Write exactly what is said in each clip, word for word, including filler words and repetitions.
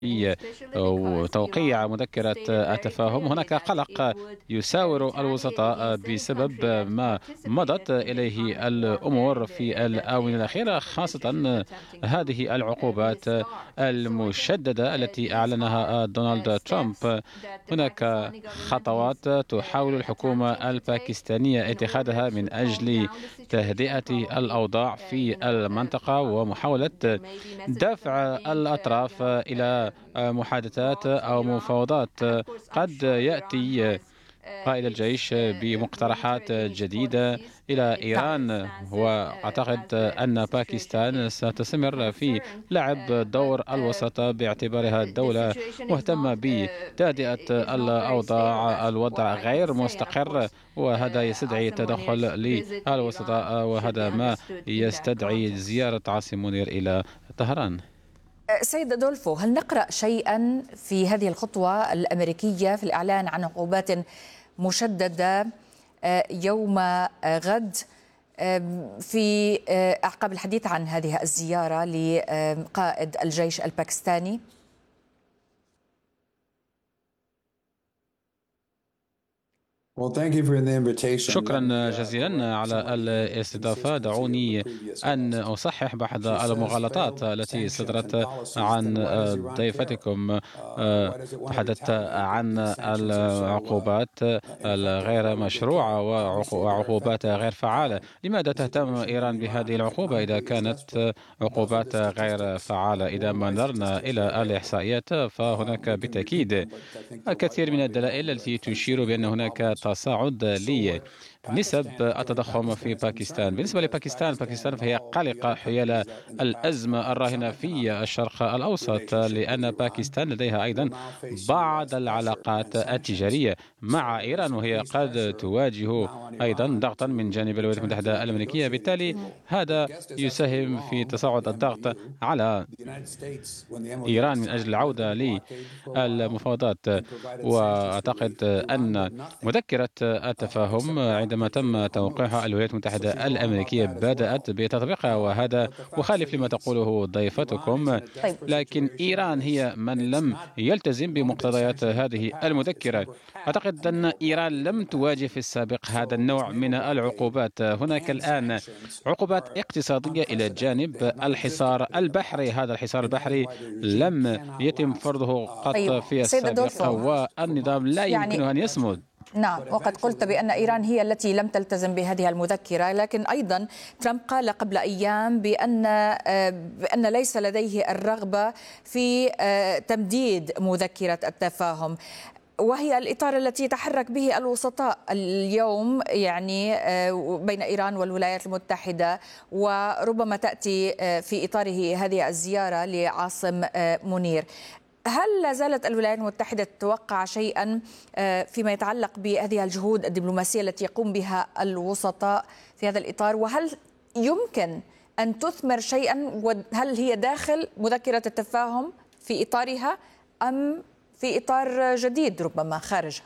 في توقيع مذكرة التفاهم. هناك قلق يساور الوسطاء بسبب ما مضت إليه الأمور في الآونة الأخيرة، خاصة هذه العقوبات المشددة التي أعلنها دونالد ترامب. هناك خطوات تحاول الحكومة الباكستانية اتخاذها من أجل تهدئة الأوضاع في المنطقة ومحاولة دفع الأطراف إلى محادثات أو مفاوضات. قد يأتي قائد الجيش بمقترحات جديدة إلى نعم. إيران، وأعتقد أن باكستان ستستمر في لعب دور الوسط باعتبارها دولة مهتمة بتهدئة الأوضاع. الوضع غير مستقر وهذا يستدعي تدخل للوسطاء، وهذا ما يستدعي زيارة عاصم منير إلى طهران. سيد أدولفو، هل نقرأ شيئا في هذه الخطوة الأمريكية في الإعلان عن عقوبات مشددة يوم غد في أعقاب الحديث عن هذه الزيارة لقائد الجيش الباكستاني؟ شكرا جزيلا على الاستضافة. دعوني أن أصحح بعض المغالطات التي صدرت عن ضيفتكم. تحدثت عن العقوبات الغير مشروعة وعقوبات غير فعالة. لماذا تهتم إيران بهذه العقوبة إذا كانت عقوبات غير فعالة؟ إذا ما نظرنا إلى الإحصائيات فهناك بالتأكيد الكثير من الدلائل التي تشير بأن هناك تصاعد لنسب التضخم في باكستان. بالنسبة لباكستان، باكستان فهي قلقة حيال الأزمة الراهنة في الشرق الأوسط، لأن باكستان لديها أيضا بعض العلاقات التجارية مع إيران، وهي قد تواجه أيضا ضغطا من جانب الولايات المتحدة الأمريكية. بالتالي هذا يساهم في تصاعد الضغط على إيران من أجل العودة للمفاوضات. وأعتقد أن مذكرة التفاهم عندما تم توقيعها الولايات المتحدة الأمريكية بدأت بتطبيقها، وهذا مخالف لما تقوله ضيفتكم. طيب. لكن إيران هي من لم يلتزم بمقتضيات هذه المذكرة. أعتقد أن إيران لم تواجه في السابق هذا النوع من العقوبات. هناك الآن عقوبات اقتصادية إلى جانب الحصار البحري. هذا الحصار البحري لم يتم فرضه قط طيب. في سيد السابق، أدولفو، والنظام لا يعني يمكنه أن يصمد. نعم، وقد قلت بأن إيران هي التي لم تلتزم بهذه المذكرة، لكن أيضا ترامب قال قبل أيام بأن بأن ليس لديه الرغبة في تمديد مذكرة التفاهم، وهي الإطار التي يتحرك به الوسطاء اليوم، يعني بين إيران والولايات المتحدة، وربما تأتي في إطاره هذه الزيارة لعاصم منير. هل لا زالت الولايات المتحدة تتوقع شيئا فيما يتعلق بهذه الجهود الدبلوماسية التي يقوم بها الوسطاء في هذا الإطار؟ وهل يمكن أن تثمر شيئا؟ وهل هي داخل مذكرة التفاهم في إطارها أم في إطار جديد ربما خارجها؟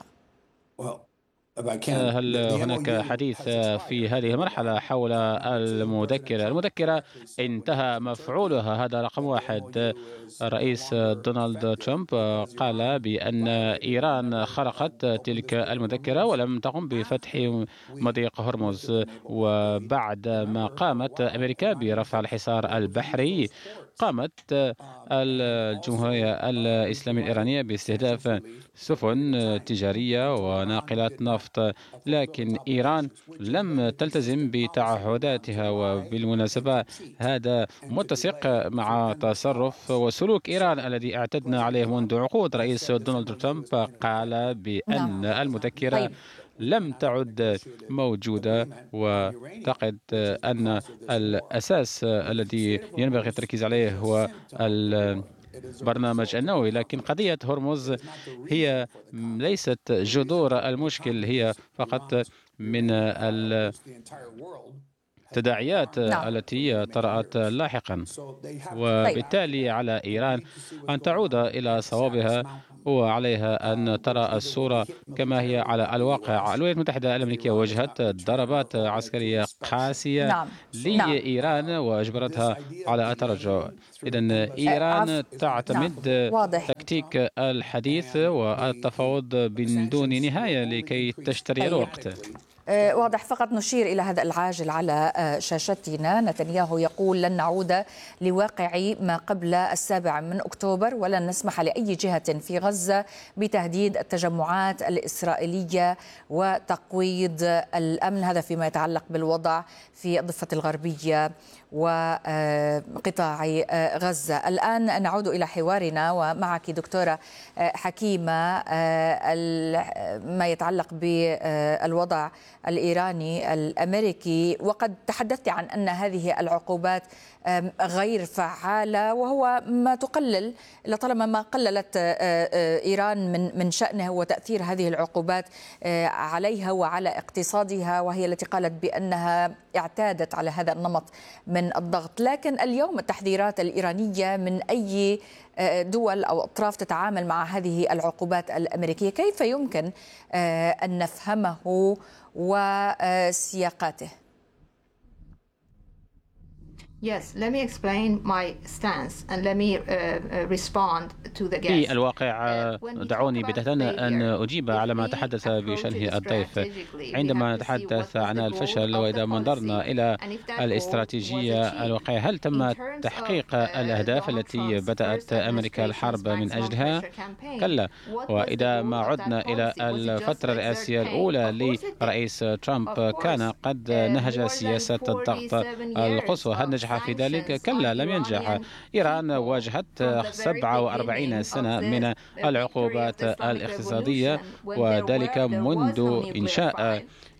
هل هناك حديث في هذه المرحلة حول المذكرة؟ المذكرة انتهى مفعولها، هذا رقم واحد. الرئيس دونالد ترامب قال بأن إيران خرقت تلك المذكرة ولم تقم بفتح مضيق هرمز. وبعد ما قامت أمريكا برفع الحصار البحري، قامت الجمهورية الإسلامية الإيرانية باستهداف سفن تجارية وناقلات نفط، لكن إيران لم تلتزم بتعهداتها. وبالمناسبة هذا متسق مع تصرف وسلوك إيران الذي اعتدنا عليه منذ عقود. رئيس دونالد ترامب قال بأن المذكرة طيب. لم تعد موجودة، وأعتقد أن الأساس الذي ينبغي التركيز عليه هو البرنامج النووي. لكن قضية هرمز هي ليست جذور المشكل، هي فقط من التداعيات نعم. التي طرأت لاحقا، طيب. وبالتالي على إيران أن تعود إلى صوابها، وعليها أن ترى الصورة كما هي على الواقع. الولايات المتحدة الأمريكية واجهت ضربات عسكرية قاسية نعم. نعم. لإيران وأجبرتها على التراجع. إذن آه، عف... إيران نعم، تعتمد واضح. تكتيك الحديث والتفاوض من دون نهاية لكي تشتري طيب. الوقت. آه، واضح. فقط نشير إلى هذا العاجل على آه، شاشتنا. نتنياهو يقول لن نعود لواقع ما قبل السابع من أكتوبر، ولن نسمح لأي جهة في غزة بتهديد التجمعات الإسرائيلية وتقويض الأمن. هذا فيما يتعلق بالوضع في الضفة الغربية وقطاع غزة. الآن نعود إلى حوارنا ومعك دكتورة حكيمة، ما يتعلق بالوضع الإيراني الأمريكي. وقد تحدثت عن أن هذه العقوبات غير فعالة، وهو ما تقلل لطالما ما قللت إيران من من شأنها وتأثير هذه العقوبات عليها وعلى اقتصادها، وهي التي قالت بأنها اعتادت على هذا النمط من الضغط. لكن اليوم التحذيرات الإيرانية من أي دول أو أطراف تتعامل مع هذه العقوبات الأمريكية، كيف يمكن أن نفهمه وسياقاته؟ Yes, let me explain my stance and let me uh, respond to the guest. في الواقع دعوني بداية أن أجيب على ما تحدث بشأنه الضيف. عندما نتحدث عن الفشل، وإذا نظرنا إلى الاستراتيجية الواقعية، هل تم تحقيق الأهداف التي بدأت أمريكا الحرب من أجلها؟ كلا. وإذا ما عدنا إلى الفترة الرئاسية الأولى لرئيس ترامب، كان قد نهج سياسة الضغط القصوى. هل نجح في ذلك؟ كلا، لم ينجح. إيران واجهت سبعة وأربعين سنة من العقوبات الاقتصادية، وذلك منذ إنشاء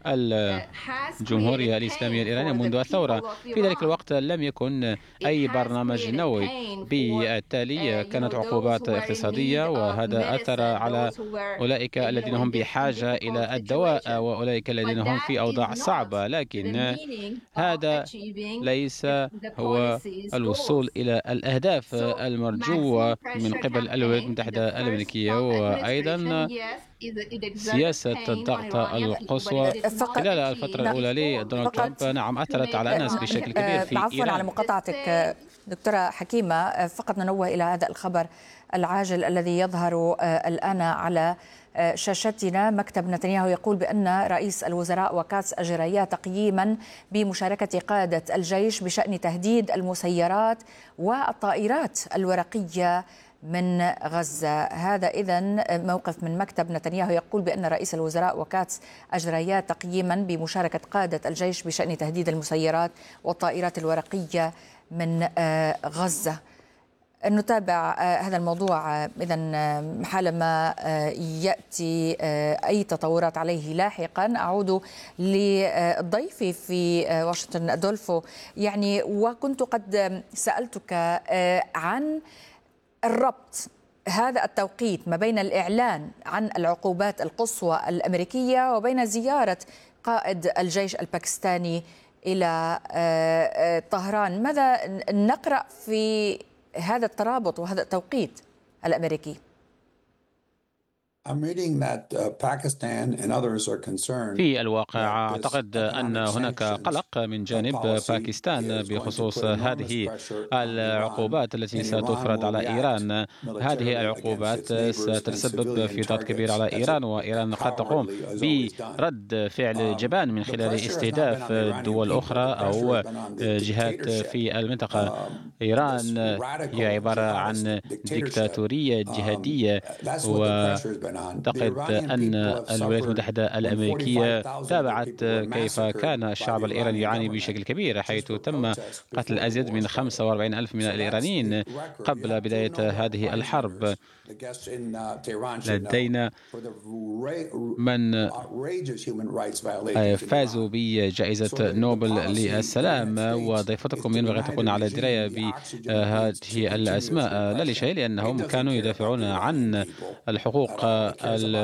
الجمهورية الإسلامية الإيرانية، منذ الثورة. في ذلك الوقت لم يكن أي برنامج نووي، بالتالي كانت عقوبات اقتصادية، وهذا أثر على أولئك الذين هم بحاجة إلى الدواء وأولئك الذين هم في أوضاع صعبة. لكن هذا ليس هو الوصول إلى الأهداف المرجوة من قبل الولايات المتحدة الأمريكية. وأيضا سياسة الضغط القصوى خلال الفترة الأولى لدونالد ترامب نعم أثرت على الناس بشكل كبير في عفوا إيران. على مقاطعتك دكتورة حكيمة، فقط ننوه إلى هذا الخبر العاجل الذي يظهر الآن على شاشتنا. مكتب نتنياهو يقول بأن رئيس الوزراء وكاتس أجريا تقييما بمشاركة قادة الجيش بشأن تهديد المسيرات والطائرات الورقية من غزة. هذا إذن موقف من مكتب نتنياهو يقول بأن رئيس الوزراء وكاتس أجريا تقييما بمشاركة قادة الجيش بشأن تهديد المسيرات والطائرات الورقية من غزة. نتابع هذا الموضوع إذن حالما يأتي أي تطورات عليه لاحقا. أعود لضيفي في واشنطن أدولفو، يعني وكنت قد سألتك عن الربط هذا التوقيت ما بين الإعلان عن العقوبات القصوى الأمريكية وبين زيارة قائد الجيش الباكستاني إلى طهران. ماذا نقرأ في هذا الترابط وهذا التوقيت الأمريكي؟ في الواقع أعتقد أن هناك قلق من جانب باكستان بخصوص هذه العقوبات التي ستفرض على إيران. هذه العقوبات ستتسبب في ضغط كبير على إيران، وإيران قد تقوم برد فعل جبان من خلال استهداف دول أخرى أو جهات في المنطقة. إيران هي عبارة عن ديكتاتورية جهادية، وأعتقد أن الولايات المتحدة الأمريكية تابعت كيف كان الشعب الإيراني يعاني بشكل كبير، حيث تم قتل أزيد من خمسة وأربعين ألف من الإيرانيين قبل بداية هذه الحرب. لدينا من فازوا بجائزة نوبل للسلام، وضيفتكم ينبغي أن تكون على دراية بهذه الأسماء، لا لشيء لأنهم كانوا يدافعون عن الحقوق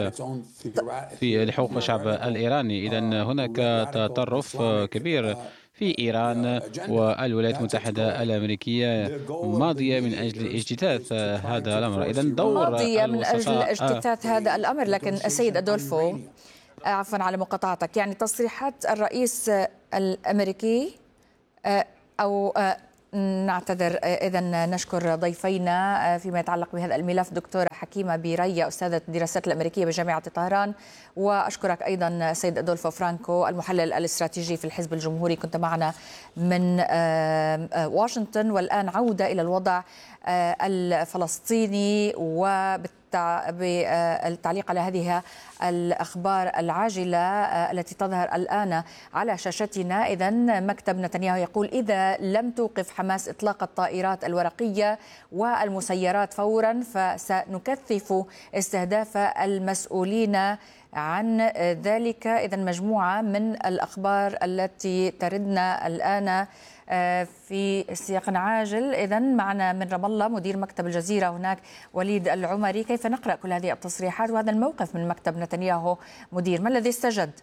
في حقوق الشعب الإيراني. إذن هناك تطرف كبير في إيران والولايات المتحدة الأمريكية ماضية من أجل اجتثاث هذا الأمر. إذن دور ماضية من أجل الوسطاء اجتثاث هذا الأمر. لكن السيد أدولفو، عفوا على مقاطعتك، يعني تصريحات الرئيس الأمريكي أو نعتذر إذن نشكر ضيفينا فيما يتعلق بهذا الملف، دكتورة حكيمة بيريا أستاذة الدراسات الأمريكية بجامعة طهران، وأشكرك أيضا سيد أدولفو فرانكو المحلل الاستراتيجي في الحزب الجمهوري، كنت معنا من واشنطن. والآن عودة إلى الوضع الفلسطيني وبالتعليق على هذه الأخبار العاجلة التي تظهر الآن على شاشتنا. إذن مكتب نتنياهو يقول إذا لم توقف حماس إطلاق الطائرات الورقية والمسيرات فورا فسنكثف استهداف المسؤولين عن ذلك. إذن مجموعة من الأخبار التي تردنا الآن في سياق عاجل. إذن معنا من رام الله مدير مكتب الجزيرة هناك وليد العمري، كيف نقرأ كل هذه التصريحات وهذا الموقف من مكتب نتنياهو مدير؟ ما الذي استجد؟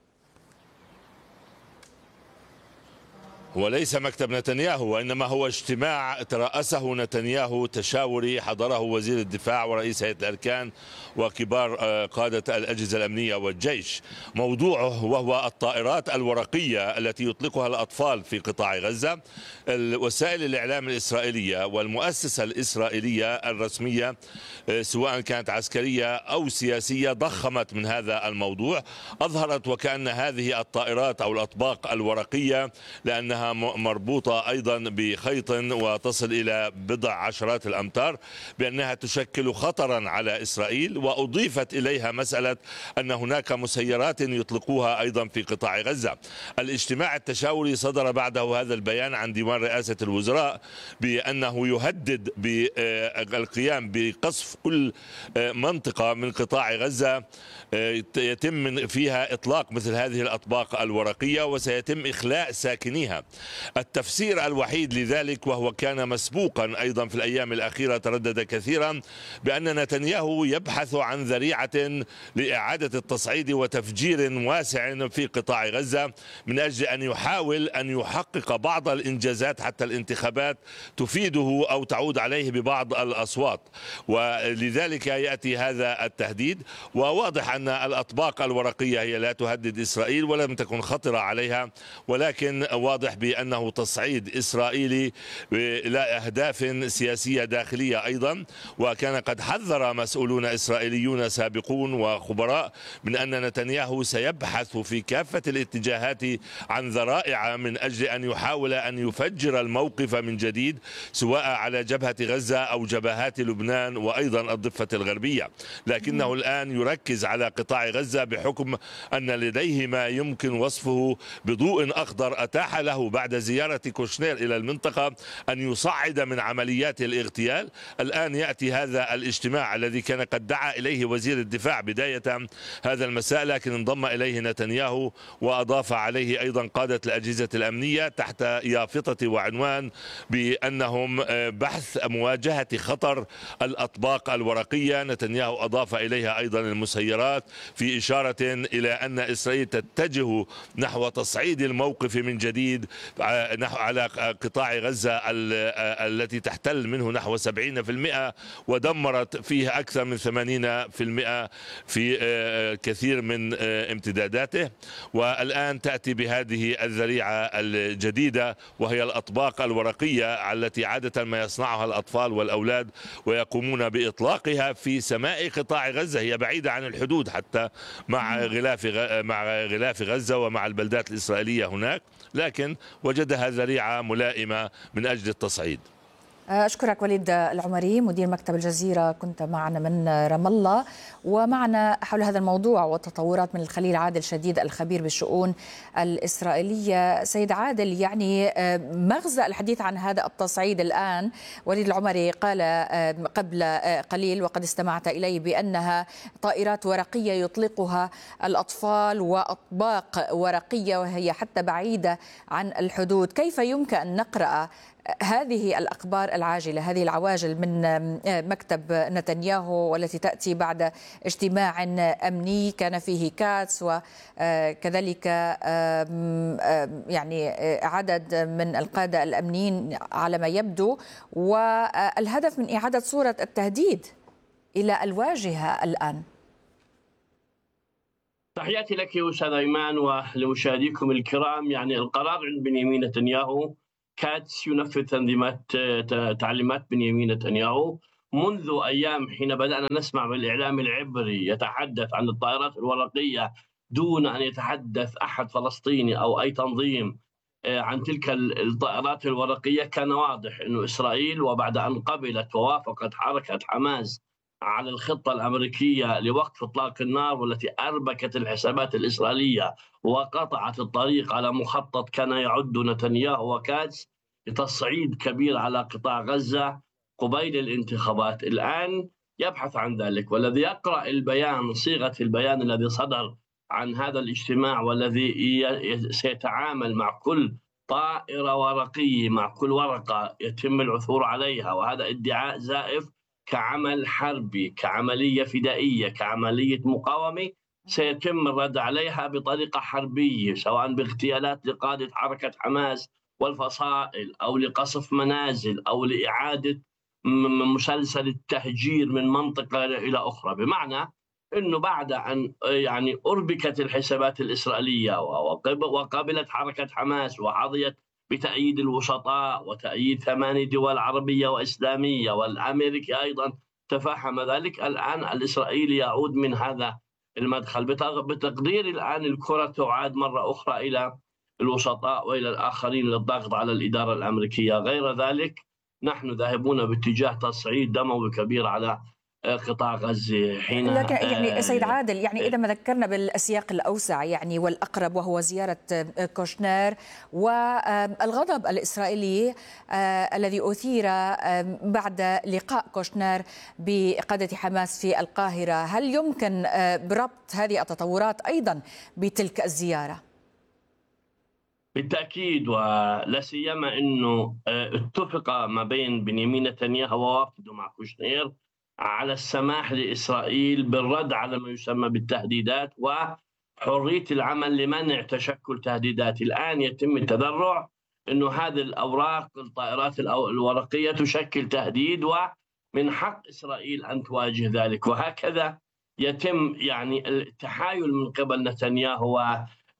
هو ليس مكتب نتنياهو، وإنما هو اجتماع ترأسه نتنياهو تشاوري حضره وزير الدفاع ورئيس هيئة الأركان وكبار قادة الأجهزة الأمنية والجيش. موضوعه وهو الطائرات الورقية التي يطلقها الأطفال في قطاع غزة. وسائل الإعلام الإسرائيلية والمؤسسة الإسرائيلية الرسمية سواء كانت عسكرية أو سياسية ضخمت من هذا الموضوع، أظهرت وكأن هذه الطائرات أو الأطباق الورقية لأنها مربوطة أيضا بخيط وتصل إلى بضع عشرات الأمتار بأنها تشكل خطرا على إسرائيل، وأضيفت إليها مسألة أن هناك مسيرات يطلقوها أيضا في قطاع غزة. الاجتماع التشاوري صدر بعده هذا البيان عن ديوان رئاسة الوزراء بأنه يهدد بالقيام بقصف كل منطقة من قطاع غزة يتم فيها إطلاق مثل هذه الأطباق الورقية وسيتم إخلاء ساكنيها. التفسير الوحيد لذلك، وهو كان مسبوقا أيضا في الأيام الأخيرة تردد كثيرا، بأن نتنياهو يبحث عن ذريعة لإعادة التصعيد وتفجير واسع في قطاع غزة من أجل أن يحاول أن يحقق بعض الإنجازات حتى الانتخابات تفيده أو تعود عليه ببعض الأصوات، ولذلك يأتي هذا التهديد. وواضح أن الأطباق الورقية هي لا تهدد إسرائيل ولم تكن خطرة عليها، ولكن واضح بأنه تصعيد إسرائيلي إلى أهداف سياسية داخلية أيضا. وكان قد حذر مسؤولون إسرائيليون سابقون وخبراء من أن نتنياهو سيبحث في كافة الاتجاهات عن ذرائع من أجل أن يحاول أن يفجر الموقف من جديد، سواء على جبهة غزة أو جبهات لبنان وأيضا الضفة الغربية. لكنه الآن يركز على قطاع غزة بحكم أن لديه ما يمكن وصفه بضوء أخضر أتاح له بعد زيارة كوشنير إلى المنطقة أن يصعد من عمليات الاغتيال. الآن يأتي هذا الاجتماع الذي كان قد دعا إليه وزير الدفاع بداية هذا المساء، لكن انضم إليه نتنياهو وأضاف عليه أيضا قادة الأجهزة الأمنية تحت يافطة وعنوان بأنهم بحث مواجهة خطر الأطباق الورقية. نتنياهو أضاف إليها أيضا المسيرات في إشارة إلى أن إسرائيل تتجه نحو تصعيد الموقف من جديد نحو على قطاع غزة التي تحتل منه نحو سبعين بالمئة ودمرت فيه أكثر من ثمانين بالمئة في كثير من امتداداته. والآن تأتي بهذه الذريعة الجديدة وهي الأطباق الورقية التي عادة ما يصنعها الأطفال والأولاد ويقومون بإطلاقها في سماء قطاع غزة. هي بعيدة عن الحدود حتى مع غلاف مع غلاف غزة ومع البلدات الإسرائيلية هناك، لكن وجدها ذريعة ملائمة من أجل التصعيد. أشكرك وليد العمري مدير مكتب الجزيرة، كنت معنا من رام الله. ومعنا حول هذا الموضوع والتطورات من الخليل عادل شديد الخبير بالشؤون الإسرائيلية. سيد عادل، يعني مغزى الحديث عن هذا التصعيد الآن، وليد العمري قال قبل قليل وقد استمعت إليه بأنها طائرات ورقية يطلقها الأطفال وأطباق ورقية وهي حتى بعيدة عن الحدود. كيف يمكن أن نقرأ هذه الأخبار العاجلة، هذه العواجل من مكتب نتنياهو والتي تأتي بعد اجتماع أمني كان فيه كاتس وكذلك يعني عدد من القادة الأمنيين على ما يبدو، والهدف من إعادة صورة التهديد إلى الواجهة الآن. تحياتي لك يا أستاذ أيمان ولمشاهديكم الكرام. يعني القرار عند بنيامين نتنياهو، كاتس ينفذ تنظيمات تعليمات بنيامين نتنياهو منذ أيام حين بدأنا نسمع بالإعلام العبري يتحدث عن الطائرات الورقية دون أن يتحدث أحد فلسطيني أو أي تنظيم عن تلك الطائرات الورقية. كان واضح أن إسرائيل وبعد أن قبلت ووافقت حركة حماس على الخطة الأمريكية لوقف إطلاق النار والتي أربكت الحسابات الإسرائيلية وقطعت الطريق على مخطط كان يعد نتنياهو وكاتس لتصعيد كبير على قطاع غزة قبيل الانتخابات، الآن يبحث عن ذلك. والذي يقرأ البيان، صيغة البيان الذي صدر عن هذا الاجتماع والذي سيتعامل مع كل طائرة ورقية، مع كل ورقة يتم العثور عليها، وهذا ادعاء زائف كعمل حربي، كعملية فدائية، كعملية مقاومة سيتم الرد عليها بطريقة حربية، سواء باغتيالات لقادة حركة حماس والفصائل أو لقصف منازل أو لإعادة مسلسل التهجير من منطقة إلى أخرى. بمعنى أنه بعد أن يعني أربكت الحسابات الإسرائيلية وقابلت حركة حماس وحظيت بتأييد الوسطاء وتأييد ثماني دول عربية وإسلامية، والأمريكي أيضا تفهم ذلك، الآن الإسرائيلي يعود من هذا المدخل. بتقدير الآن الكرة تعاد مرة أخرى إلى الوسطاء وإلى الآخرين للضغط على الإدارة الأمريكية. غير ذلك نحن ذاهبون باتجاه تصعيد دموي كبير على قطاع غزة. حين لكن يعني سيد عادل، يعني إذا ما ذكرنا بالسياق الأوسع يعني والأقرب وهو زيارة كوشنر والغضب الإسرائيلي الذي أثير بعد لقاء كوشنر بقادة حماس في القاهرة، هل يمكن بربط هذه التطورات أيضا بتلك الزيارة؟ بالتأكيد، ولا سيما أنه اتفق ما بين بنيامين نتنياهو ووفده مع كوشنر على السماح لإسرائيل بالرد على ما يسمى بالتهديدات وحرية العمل لمنع تشكل تهديدات. الآن يتم التذرع أنه هذه الأوراق الطائرات الورقية تشكل تهديد ومن حق إسرائيل أن تواجه ذلك، وهكذا يتم يعني التحايل من قبل نتنياهو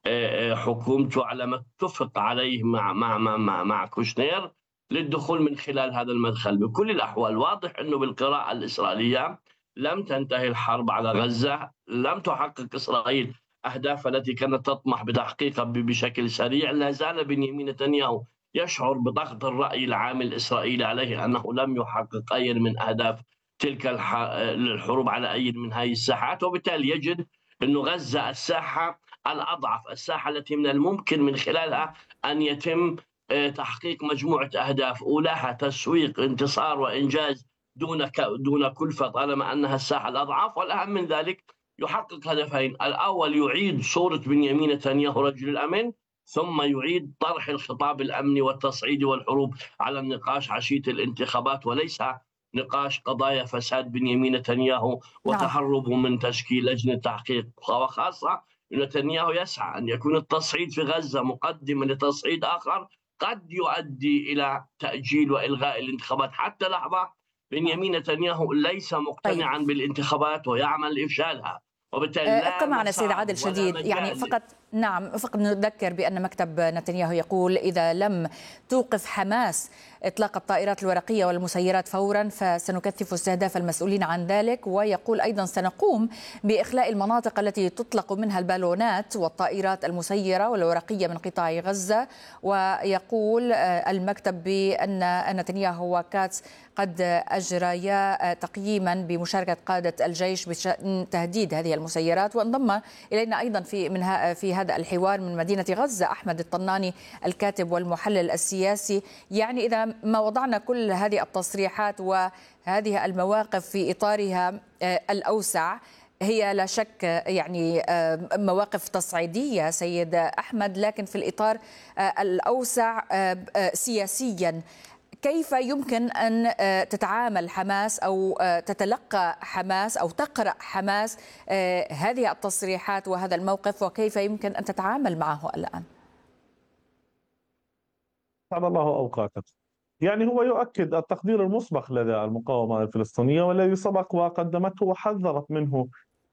وحكومته على ما اتفق عليه مع مع مع مع كوشنر للدخول من خلال هذا المدخل. بكل الأحوال واضح أنه بالقراءة الإسرائيلية لم تنتهي الحرب على غزة، لم تحقق إسرائيل أهدافها التي كانت تطمح بتحقيقها بشكل سريع. لا زال بنيامين نتنياهو يشعر بضغط الرأي العام الإسرائيلي عليه أنه لم يحقق أي من أهداف تلك الحروب على أي من هذه الساحات، وبالتالي يجد أنه غزة الساحة الأضعف، الساحة التي من الممكن من خلالها أن يتم تحقيق مجموعة أهداف، أولاها تسويق انتصار وإنجاز دون دون كلفة طالما أنها الساحة الأضعف، والأهم من ذلك يحقق هدفين: الأول يعيد صورة بنيامين نتنياهو رجل الأمن، ثم يعيد طرح الخطاب الأمني والتصعيد والحروب على النقاش عشية الانتخابات، وليس نقاش قضايا فساد بنيامين نتنياهو وتهربه من تشكيل لجنة تحقيق. وخاصة نتنياهو يسعى أن يكون التصعيد في غزة مقدما لتصعيد آخر قد يؤدي إلى تأجيل وإلغاء الانتخابات. حتى لحظة بنيامين نتنياهو ليس مقتنعا طيب. بالانتخابات ويعمل لإفشالها، وبالتالي ابقى معنا سيد عادل شديد. يعني فقط نعم فقط نذكر بأن مكتب نتنياهو يقول إذا لم توقف حماس إطلاق الطائرات الورقية والمسيرات فورا فسنكثف استهداف المسؤولين عن ذلك، ويقول أيضا سنقوم بإخلاء المناطق التي تطلق منها البالونات والطائرات المسيرة والورقية من قطاع غزة. ويقول المكتب بأن نتنياهو وكاتس قد أجريا تقييما بمشاركة قادة الجيش بشأن تهديد هذه المسيرات. وانضم إلينا أيضا في من في هذا الحوار من مدينة غزة أحمد الطناني الكاتب والمحلل السياسي. يعني إذا ما وضعنا كل هذه التصريحات وهذه المواقف في إطارها الأوسع، هي لا شك يعني مواقف تصعيدية سيد أحمد، لكن في الإطار الأوسع سياسيا كيف يمكن أن تتعامل حماس أو تتلقى حماس أو تقرأ حماس هذه التصريحات وهذا الموقف، وكيف يمكن أن تتعامل معه الآن؟ سعد الله أوقاتك. يعني هو يؤكد التقدير المسبق لدى المقاومة الفلسطينية والذي سبق وقدمته وحذرت منه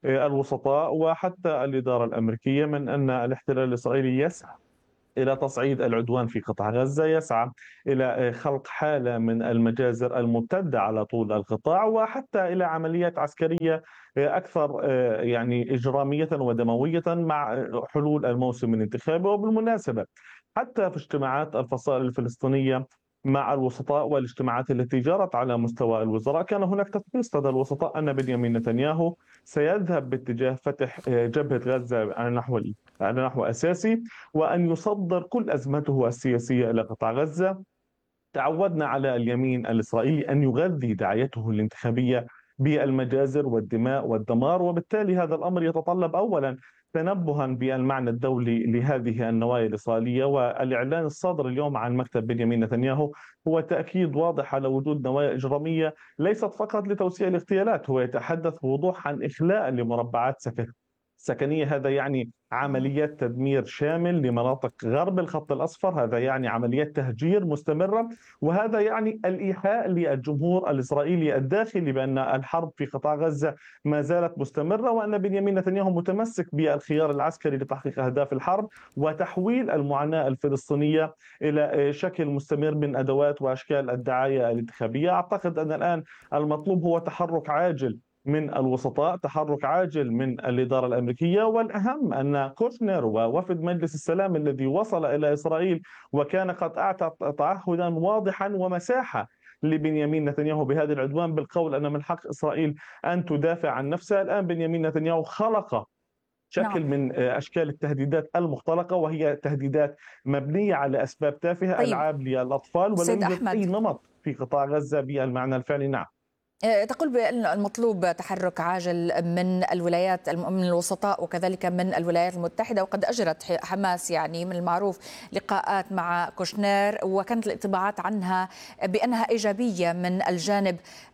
الوسطاء وحتى الإدارة الأمريكية من أن الاحتلال الإسرائيلي يسعى إلى تصعيد العدوان في قطاع غزة، يسعى إلى خلق حالة من المجازر الممتدة على طول القطاع، وحتى إلى عمليات عسكرية أكثر يعني إجرامية ودموية مع حلول الموسم الانتخابي. وبالمناسبة حتى في اجتماعات الفصائل الفلسطينية مع الوسطاء والاجتماعات التي جرت على مستوى الوزراء كان هناك تفحيص لدى الوسطاء أن بنيامين نتنياهو سيذهب باتجاه فتح جبهة غزة على نحو على نحو أساسي، وأن يصدر كل أزمته السياسية إلى قطاع غزة. تعودنا على اليمين الإسرائيلي أن يغذي دعايته الانتخابية بالمجازر والدماء والدمار، وبالتالي هذا الأمر يتطلب أولا تنبها بالمعنى الدولي لهذه النوايا الإسرائيلية. والإعلان الصادر اليوم عن مكتب بنيامين نتنياهو هو تأكيد واضح على وجود نوايا إجرامية ليست فقط لتوسيع الاغتيالات، هو يتحدث بوضوح عن إخلاء لمربعات سكن سكنية. هذا يعني عمليات تدمير شامل لمناطق غرب الخط الأصفر، هذا يعني عمليات تهجير مستمرة، وهذا يعني الإيحاء للجمهور الإسرائيلي الداخلي بأن الحرب في قطاع غزة ما زالت مستمرة، وأن بنيامين نتنياهو متمسك بالخيار العسكري لتحقيق أهداف الحرب وتحويل المعاناة الفلسطينية إلى شكل مستمر من أدوات وأشكال الدعاية الانتخابية. أعتقد أن الآن المطلوب هو تحرك عاجل من الوسطاء، تحرك عاجل من الإدارة الأمريكية، والأهم أن كوشنر ووفد مجلس السلام الذي وصل إلى إسرائيل وكان قد أعطى تعهدا واضحا ومساحة لبنيامين نتنياهو بهذا العدوان بالقول أن من حق إسرائيل أن تدافع عن نفسها. الآن بنيامين نتنياهو خلق شكل نعم. من أشكال التهديدات المختلقة، وهي تهديدات مبنية على أسباب تافهة. طيب. ألعاب للأطفال، ولا يوجد أي نمط في قطاع غزة بالمعنى الفعلي. نعم. تقول بأن المطلوب تحرك عاجل من الولايات من الوسطاء وكذلك من الولايات المتحدة، وقد أجرت حماس يعني من المعروف لقاءات مع كوشنير، وكانت الانطباعات عنها بأنها إيجابية من الجانب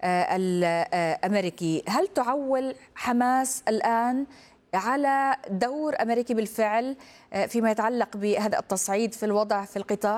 الأمريكي. هل تعول حماس الآن على دور أمريكي بالفعل فيما يتعلق بهذا التصعيد في الوضع في القطاع؟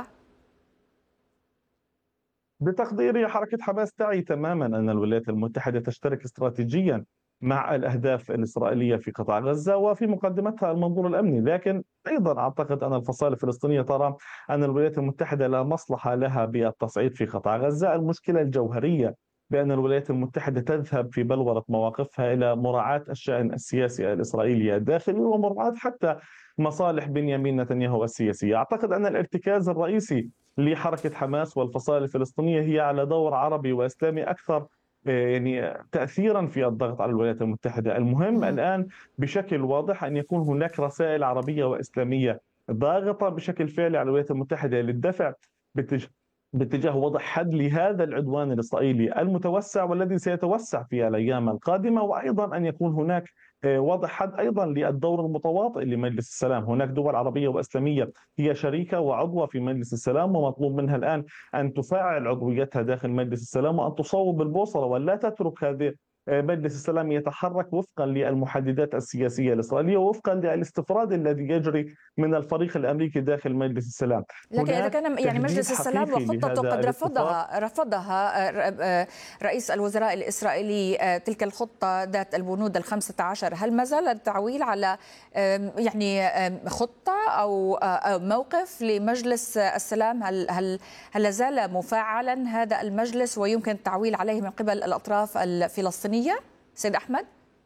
بتقديري حركة حماس تعي تماما أن الولايات المتحدة تشترك استراتيجيا مع الأهداف الإسرائيلية في قطاع غزة وفي مقدمتها المنظور الأمني، لكن أيضا أعتقد أن الفصائل الفلسطينية ترى أن الولايات المتحدة لا مصلحة لها بالتصعيد في قطاع غزة. المشكلة الجوهرية بأن الولايات المتحدة تذهب في بلورة مواقفها إلى مراعاة الشأن السياسي الإسرائيلي الداخلي ومراعاة حتى مصالح بنيامين نتنياهو السياسية. أعتقد أن الارتكاز الرئيسي لحركة حماس والفصائل الفلسطينية هي على دور عربي وإسلامي أكثر يعني تأثيرا في الضغط على الولايات المتحدة. المهم الآن بشكل واضح أن يكون هناك رسائل عربية وإسلامية ضاغطة بشكل فعلي على الولايات المتحدة للدفع باتجاه باتجاه وضع حد لهذا العدوان الإسرائيلي المتوسع والذي سيتوسع في الأيام القادمة، وأيضا أن يكون هناك وضع حد أيضا للدور المتواطئ لمجلس السلام. هناك دول عربية وإسلامية هي شريكة وعضوة في مجلس السلام، ومطلوب منها الآن أن تفعل عضويتها داخل مجلس السلام وأن تصوب البوصلة ولا تترك هذه مجلس السلام يتحرك وفقا للمحددات السياسية الإسرائيلية ووفقا للاستفراد الذي يجري من الفريق الأمريكي داخل مجلس السلام. لكن إذا كان يعني مجلس السلام وخطته قد رفضها رفضها رئيس الوزراء الإسرائيلي تلك الخطة ذات البنود الخمسة عشر، هل ما زال التعويل على يعني خطة أو موقف لمجلس السلام؟ هل هل هل زال مفعلا هذا المجلس ويمكن التعويل عليه من قبل الأطراف الفلسطينية؟ سيد أحمد،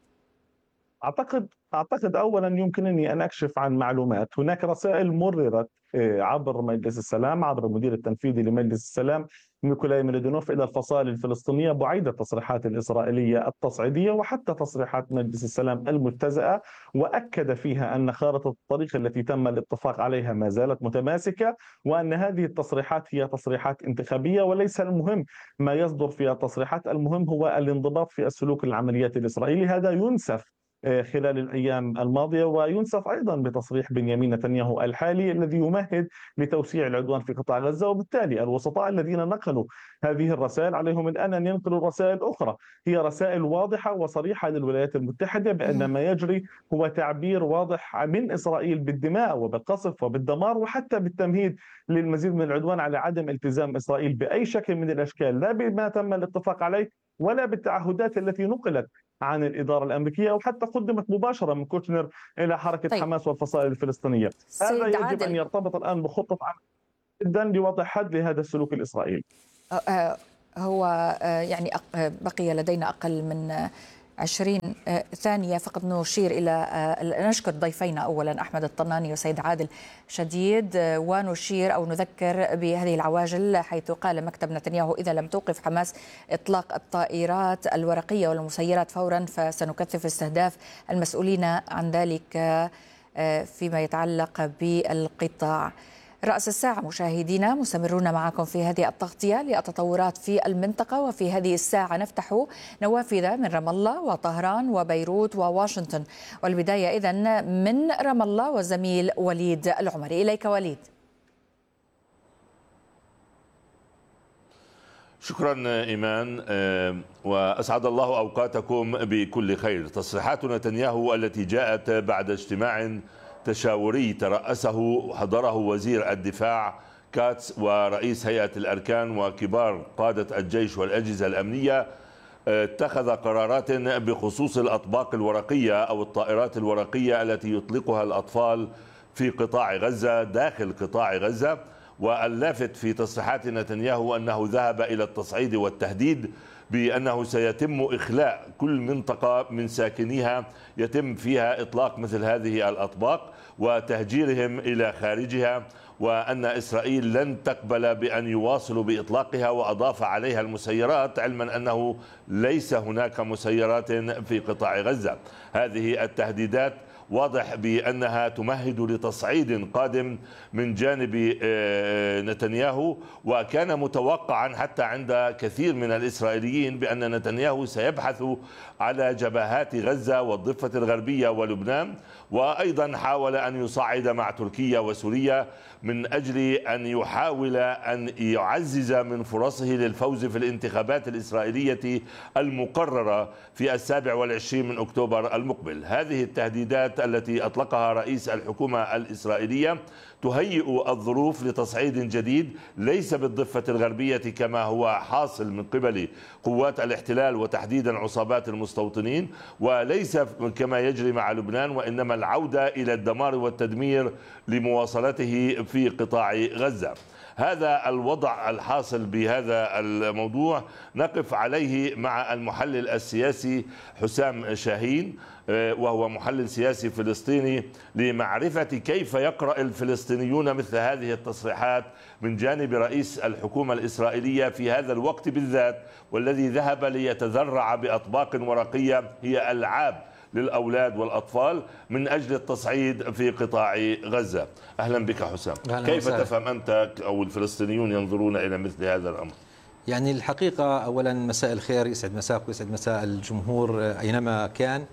أعتقد أعتقد أولا يمكنني أن أكشف عن معلومات. هناك رسائل مررت عبر مجلس السلام عبر المدير التنفيذي لمجلس السلام نيكولاي ميلودينوف إلى الفصائل الفلسطينية بعيد التصريحات الإسرائيلية التصعيدية وحتى تصريحات مجلس السلام المتزئة، وأكد فيها أن خارطة الطريق التي تم الاتفاق عليها ما زالت متماسكة، وأن هذه التصريحات هي تصريحات انتخابية وليس المهم ما يصدر في التصريحات، المهم هو الانضباط في السلوك العمليات الإسرائيلي. هذا ينسف خلال الأيام الماضية، وينسف أيضا بتصريح بنيامين نتنياهو الحالي الذي يمهد لتوسيع العدوان في قطاع غزة. وبالتالي الوسطاء الذين نقلوا هذه الرسائل عليهم الآن أن ينقلوا رسائل أخرى، هي رسائل واضحة وصريحة للولايات المتحدة بأن ما يجري هو تعبير واضح من إسرائيل بالدماء وبالقصف وبالدمار وحتى بالتمهيد للمزيد من العدوان على عدم التزام إسرائيل بأي شكل من الأشكال، لا بما تم الاتفاق عليه ولا بالتعهدات التي نقلت عن الإدارة الأمريكية أو حتى قدمت مباشرة من كوتشنر إلى حركة طيب. حماس والفصائل الفلسطينية. هذا يجب عادل. أن يرتبط الآن بخطة عمل جدا لوضع حد لهذا السلوك الإسرائيلي. هو يعني بقي لدينا أقل من عشرين ثانية فقط نشير إلى نشكر ضيفينا أولا أحمد الطناني وسيد عادل شديد، ونشير أو نذكر بهذه العواجل حيث قال مكتب نتنياهو إذا لم توقف حماس إطلاق الطائرات الورقية والمسيرات فورا فسنكثف استهداف المسؤولين عن ذلك فيما يتعلق بالقطاع. رأس الساعة مشاهدينا، مستمرون معكم في هذه التغطية للتطورات في المنطقة، وفي هذه الساعة نفتح نوافذ من رام الله وطهران وبيروت وواشنطن. والبداية إذن من رام الله والزميل وليد العمري. إليك وليد. شكرا إيمان، وأسعد الله أوقاتكم بكل خير. تصريحات نتنياهو التي جاءت بعد اجتماع تشاوري ترأسه حضره وزير الدفاع كاتس ورئيس هيئة الأركان وكبار قادة الجيش والأجهزة الأمنية، اتخذ قرارات بخصوص الأطباق الورقية أو الطائرات الورقية التي يطلقها الأطفال في قطاع غزة داخل قطاع غزة. واللافت في تصريحات نتنياهو أنه ذهب إلى التصعيد والتهديد بأنه سيتم إخلاء كل منطقة من ساكنيها يتم فيها إطلاق مثل هذه الأطباق وتهجيرهم إلى خارجها، وأن إسرائيل لن تقبل بأن يواصلوا بإطلاقها، وأضاف عليها المسيرات علما أنه ليس هناك مسيرات في قطاع غزة. هذه التهديدات واضح بأنها تمهد لتصعيد قادم من جانب نتنياهو، وكان متوقعا حتى عند كثير من الإسرائيليين بأن نتنياهو سيبحث على جبهات غزة والضفة الغربية ولبنان، وأيضا حاول أن يصعد مع تركيا وسوريا من أجل أن يحاول أن يعزز من فرصه للفوز في الانتخابات الإسرائيلية المقررة في السابع والعشرين من أكتوبر المقبل. هذه التهديدات التي أطلقها رئيس الحكومة الإسرائيلية تهيئ الظروف لتصعيد جديد ليس بالضفة الغربية كما هو حاصل من قبل قوات الاحتلال وتحديدا عصابات المستوطنين، وليس كما يجري مع لبنان، وإنما العودة إلى الدمار والتدمير لمواصلته في قطاع غزة. هذا الوضع الحاصل بهذا الموضوع نقف عليه مع المحلل السياسي حسام شاهين، وهو محلل سياسي فلسطيني، لمعرفة كيف يقرأ الفلسطينيون مثل هذه التصريحات من جانب رئيس الحكومة الإسرائيلية في هذا الوقت بالذات، والذي ذهب ليتذرع بأطباق ورقية هي ألعاب للأولاد والأطفال من أجل التصعيد في قطاع غزة. أهلا بك حسام. كيف وسهلا. تفهم أنت أو الفلسطينيون ينظرون إلى مثل هذا الأمر؟ يعني الحقيقة أولا مساء الخير، يسعد مساك ويسعد مساء الجمهور أينما كان.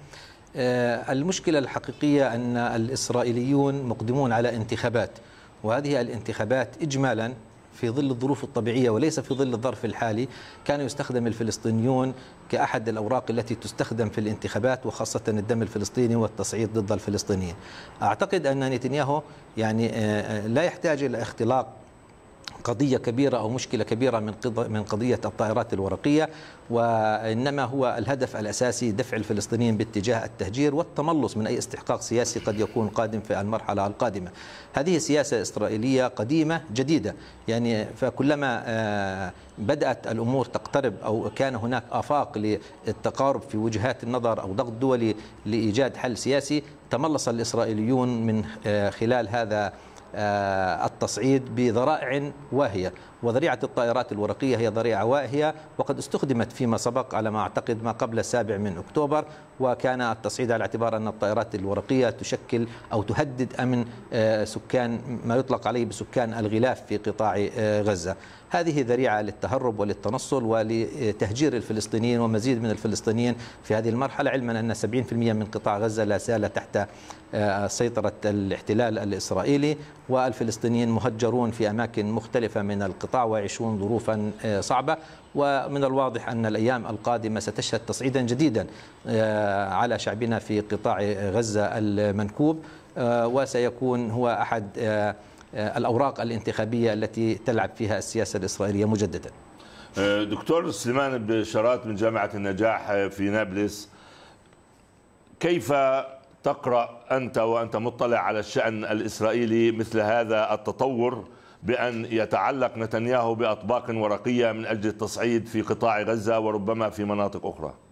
المشكلة الحقيقية أن الإسرائيليون مقدمون على انتخابات، وهذه الانتخابات إجمالا في ظل الظروف الطبيعية وليس في ظل الظرف الحالي كانوا يستخدم الفلسطينيون كأحد الأوراق التي تستخدم في الانتخابات، وخاصة الدم الفلسطيني والتصعيد ضد الفلسطينيين. أعتقد أن نتنياهو يعني لا يحتاج إلى اختلاق قضية كبيرة أو مشكلة كبيرة من من قضية الطائرات الورقية، وإنما هو الهدف الأساسي دفع الفلسطينيين باتجاه التهجير والتملص من أي استحقاق سياسي قد يكون قادم في المرحلة القادمة. هذه سياسة إسرائيلية قديمة جديدة، يعني فكلما بدأت الأمور تقترب أو كان هناك آفاق للتقارب في وجهات النظر أو ضغط دولي لإيجاد حل سياسي، تملص الإسرائيليون من خلال هذا التصعيد بذرائع واهية، وذريعة الطائرات الورقية هي ذريعة واهية وقد استخدمت فيما سبق على ما أعتقد ما قبل السابع من أكتوبر، وكان التصعيد على اعتبار أن الطائرات الورقية تشكل أو تهدد أمن سكان ما يطلق عليه بسكان الغلاف في قطاع غزة. هذه ذريعة للتهرب وللتنصل ولتهجير الفلسطينيين ومزيد من الفلسطينيين في هذه المرحلة، علما أن سبعين بالمئة من قطاع غزة لا زال تحت سيطرة الاحتلال الإسرائيلي، والفلسطينيين مهجرون في أماكن مختلفة من القطاع ويعيشون ظروفا صعبة. ومن الواضح أن الأيام القادمة ستشهد تصعيدا جديدا على شعبنا في قطاع غزة المنكوب، وسيكون هو أحد الأوراق الانتخابية التي تلعب فيها السياسة الإسرائيلية مجددا. دكتور سليمان بشارات من جامعة النجاح في نابلس، كيف تقرأ أنت وأنت مطلع على الشأن الإسرائيلي مثل هذا التطور بأن يتعلق نتنياهو بأطباق ورقية من أجل التصعيد في قطاع غزة وربما في مناطق أخرى؟